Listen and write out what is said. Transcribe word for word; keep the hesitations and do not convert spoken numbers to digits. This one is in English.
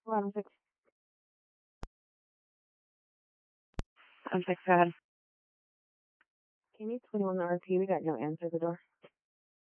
One six. One six. Go ahead. Can you twenty-one R P? We got no answer at the door.